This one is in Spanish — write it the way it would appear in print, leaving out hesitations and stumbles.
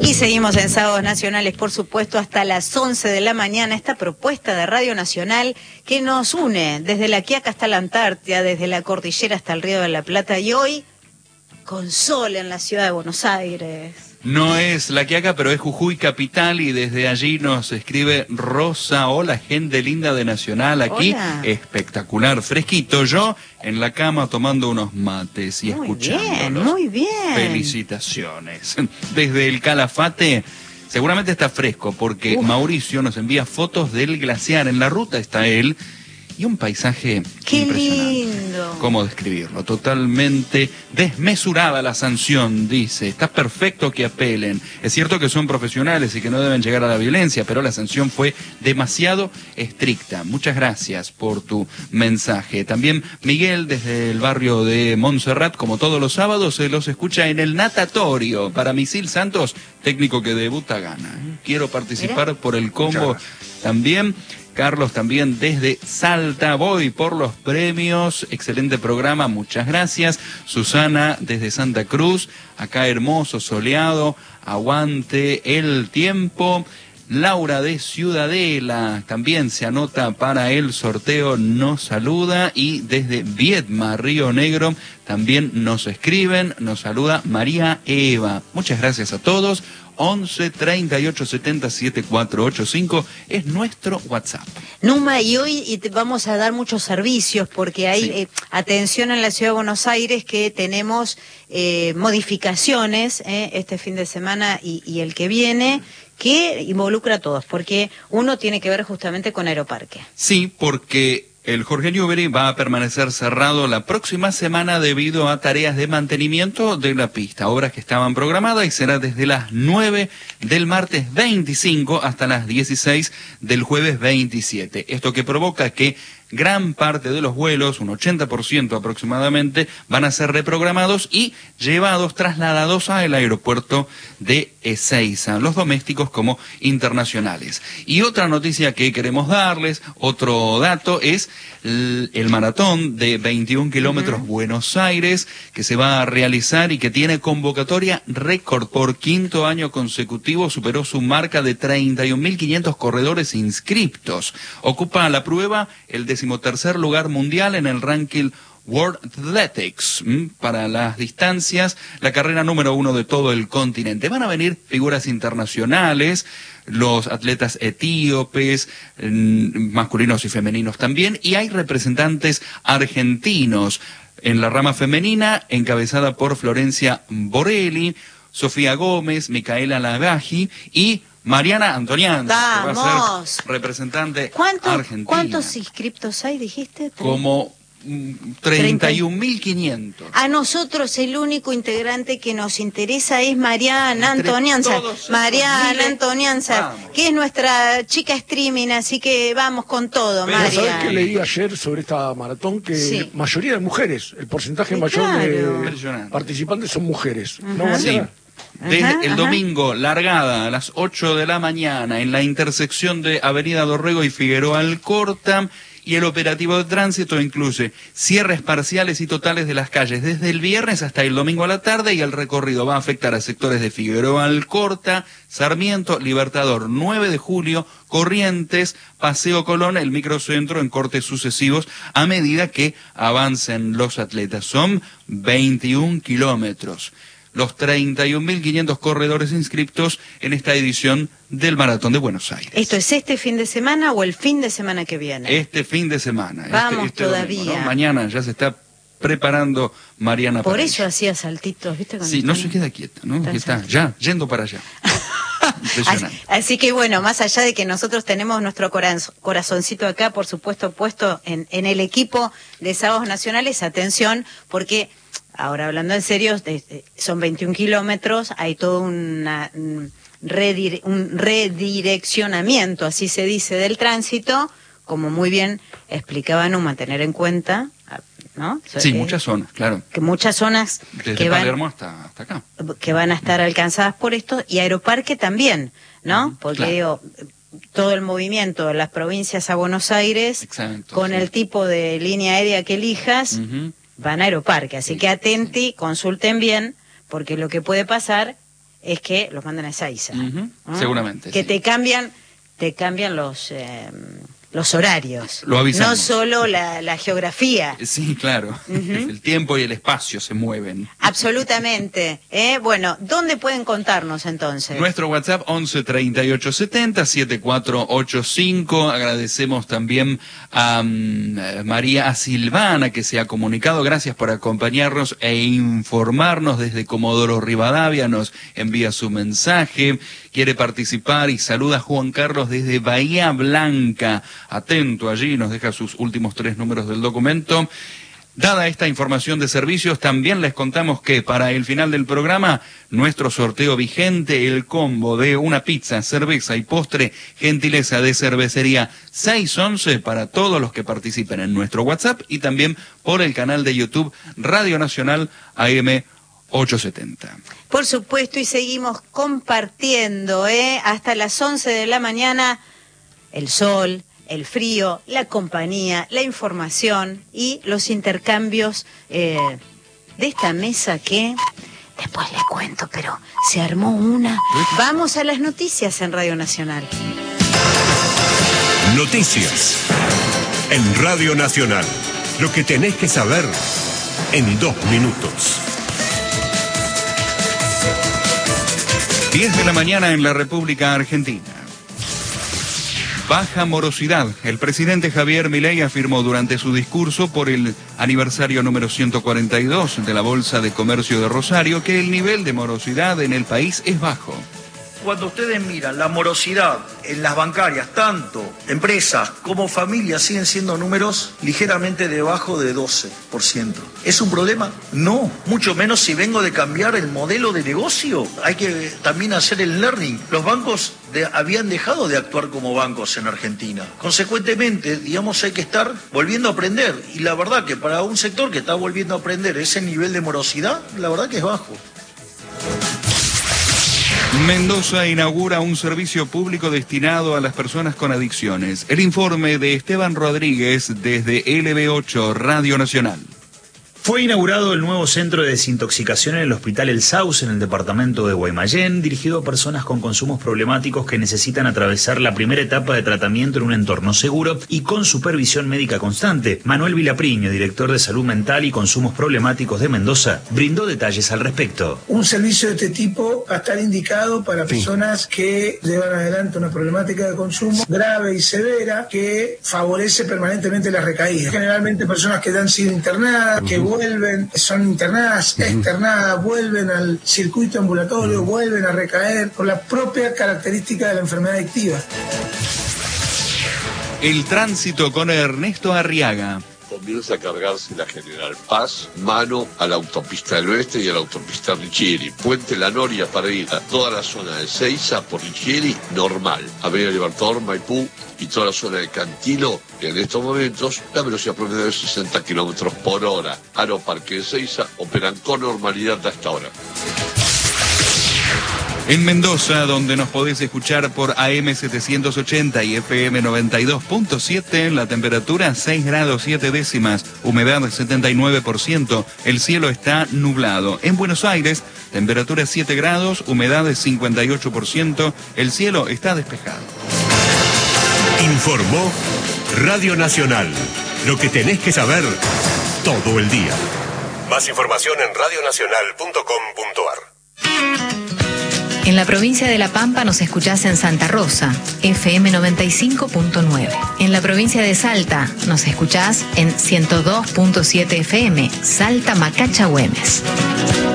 Y seguimos en Sábados Nacionales, por supuesto, hasta las 11 de la mañana, esta propuesta de Radio Nacional que nos une desde la Quiaca hasta la Antártida, desde la cordillera hasta el Río de la Plata, y hoy con sol en la ciudad de Buenos Aires. No es La Quiaca, pero es Jujuy capital, y desde allí nos escribe Rosa. Hola, gente linda de Nacional, aquí. Hola. Espectacular, fresquito. Yo en la cama tomando unos mates y escuchándolos. Muy bien. Felicitaciones. Desde el Calafate, seguramente está fresco, porque Mauricio nos envía fotos del glaciar. En la ruta está él. Y un paisaje ¡qué impresionante. lindo! ¿Cómo describirlo? Totalmente desmesurada la sanción, dice. Está perfecto que apelen. Es cierto que son profesionales y que no deben llegar a la violencia, pero la sanción fue demasiado estricta. Muchas gracias por tu mensaje. También Miguel, desde el barrio de Montserrat, como todos los sábados, se los escucha en el natatorio. Para Misil Santos, técnico que debuta gana. Quiero participar por el combo también. Carlos también desde Salta, voy por los premios, excelente programa, muchas gracias. Susana desde Santa Cruz, acá hermoso, soleado, aguante el tiempo. Laura de Ciudadela también se anota para el sorteo, nos saluda. Y desde Viedma, Río Negro, también nos escriben, nos saluda María Eva. Muchas gracias a todos. 11 38 70 7485 es nuestro WhatsApp. Numa, y hoy te vamos a dar muchos servicios porque hay atención en la Ciudad de Buenos Aires, que tenemos modificaciones este fin de semana y el que viene, que involucra a todos, porque uno tiene que ver justamente con Aeroparque. Sí, porque el Jorge Newbery va a permanecer cerrado la próxima semana debido a tareas de mantenimiento de la pista, obras que estaban programadas, y será desde las 9 del martes 25 hasta las 16 del jueves 27. Esto que provoca que gran parte de los vuelos, un 80% aproximadamente, van a ser reprogramados y trasladados al aeropuerto de Ezeiza, los domésticos como internacionales. Y otra noticia que queremos darles, otro dato, es el maratón de 21 kilómetros Buenos Aires, que se va a realizar y que tiene convocatoria récord. Por quinto año consecutivo superó su marca de 31.500 corredores inscriptos. Ocupa la prueba el 13º lugar mundial en el ranking World Athletics para las distancias, la carrera número 1 de todo el continente. Van a venir figuras internacionales, los atletas etíopes, masculinos y femeninos también, y hay representantes argentinos en la rama femenina, encabezada por Florencia Borelli, Sofía Gómez, Micaela Lagaji y Mariana Antonianza, que va a ser representante argentina. ¿Cuántos inscriptos hay, dijiste? Como 31.500. A nosotros el único integrante que nos interesa es Mariana Antonianza. Mariana Antonianza, que es nuestra chica streaming, así que vamos con todo, Mariana. ¿Sabes qué leí ayer sobre esta maratón? Que mayoría de mujeres, el porcentaje mayor de participantes son mujeres. ¿No, sí. Desde el domingo, largada a las 8 de la mañana en la intersección de Avenida Dorrego y Figueroa Alcorta, y el operativo de tránsito incluye cierres parciales y totales de las calles desde el viernes hasta el domingo a la tarde, y el recorrido va a afectar a sectores de Figueroa Alcorta, Sarmiento, Libertador, 9 de Julio, Corrientes, Paseo Colón, el microcentro, en cortes sucesivos a medida que avancen los atletas. Son 21 kilómetros. Los 31.500 corredores inscriptos en esta edición del Maratón de Buenos Aires. ¿Esto es este fin de semana o el fin de semana que viene? Este fin de semana. Vamos todavía. Domingo, ¿no? Mañana ya se está preparando Mariana. Por eso hacía saltitos, ¿viste? Sí, no se queda quieta, ¿no? Está ya, yendo para allá. Así que bueno, más allá de que nosotros tenemos nuestro corazoncito acá, por supuesto, puesto en el equipo de Sábados Nacionales, atención, porque ahora hablando en serio, son 21 kilómetros, hay todo un redireccionamiento, así se dice, del tránsito, como muy bien explicaba Numa, tener en cuenta, ¿no? Sí, muchas zonas, claro. Que muchas zonas desde Palermo hasta acá, que van a estar alcanzadas por esto, y Aeroparque también, ¿no? Porque digo, todo el movimiento de las provincias a Buenos Aires, con el tipo de línea aérea que elijas, van a Aeroparque, así que atenti, consulten bien, porque lo que puede pasar es que los mandan a Ezeiza. ¿No? Seguramente. Que sí. te cambian los horarios. Lo avisamos. No solo la geografía. Sí, claro. El tiempo y el espacio se mueven. Absolutamente. Bueno, ¿dónde pueden contarnos entonces? Nuestro WhatsApp 11 38 70 7485. Agradecemos también a María Silvana, que se ha comunicado. Gracias por acompañarnos e informarnos desde Comodoro Rivadavia. Nos envía su mensaje. Quiere participar y saluda a Juan Carlos desde Bahía Blanca. Atento allí, nos deja sus últimos 3 números del documento. Dada esta información de servicios, también les contamos que para el final del programa, nuestro sorteo vigente, el combo de una pizza, cerveza y postre, gentileza de cervecería 611 para todos los que participen en nuestro WhatsApp y también por el canal de YouTube Radio Nacional AM 870. Por supuesto, y seguimos compartiendo hasta las 11 de la mañana el sol, el frío, la compañía, la información y los intercambios de esta mesa que después les cuento, pero se armó una. Vamos a las noticias en Radio Nacional. Noticias en Radio Nacional. Lo que tenés que saber en 2 minutos. 10 de la mañana en la República Argentina. Baja morosidad. El presidente Javier Milei afirmó durante su discurso por el aniversario número 142 de la Bolsa de Comercio de Rosario que el nivel de morosidad en el país es bajo. Cuando ustedes miran la morosidad en las bancarias, tanto empresas como familias siguen siendo números ligeramente debajo de 12%. ¿Es un problema? No, mucho menos si vengo de cambiar el modelo de negocio. Hay que también hacer el learning. Los bancos habían dejado de actuar como bancos en Argentina. Consecuentemente, digamos, hay que estar volviendo a aprender. Y la verdad que para un sector que está volviendo a aprender ese nivel de morosidad, la verdad que es bajo. Mendoza inaugura un servicio público destinado a las personas con adicciones. El informe de Esteban Rodríguez desde LB8 Radio Nacional. Fue inaugurado el nuevo centro de desintoxicación en el Hospital El Sauce, en el departamento de Guaymallén, dirigido a personas con consumos problemáticos que necesitan atravesar la primera etapa de tratamiento en un entorno seguro y con supervisión médica constante. Manuel Vilapriño, director de Salud Mental y Consumos Problemáticos de Mendoza, brindó detalles al respecto. Un servicio de este tipo va a estar indicado para personas que llevan adelante una problemática de consumo grave y severa que favorece permanentemente las recaídas. Generalmente personas que han sido internadas, que vuelven, son internadas, externadas, vuelven al circuito ambulatorio, vuelven a recaer por la propia característica de la enfermedad adictiva. El tránsito con Ernesto Arriaga. Comienza a cargarse la General Paz, mano a la autopista del Oeste y a la autopista Richieri. Puente La Noria para ir a toda la zona de Ezeiza por Richieri, normal. Avenida Libertador, Maipú y toda la zona de Cantilo, en estos momentos la velocidad promedio es 60 kilómetros por hora. Aeroparque de Ezeiza operan con normalidad hasta ahora. En Mendoza, donde nos podés escuchar por AM 780 y FM 92.7, la temperatura 6 grados 7 décimas, humedad 79%, el cielo está nublado. En Buenos Aires, temperatura 7 grados, humedad 58%, el cielo está despejado. Informó Radio Nacional. Lo que tenés que saber todo el día. Más información en radionacional.com.ar. En la provincia de La Pampa nos escuchás en Santa Rosa, FM 95.9. En la provincia de Salta nos escuchás en 102.7 FM, Salta Macacha Güemes.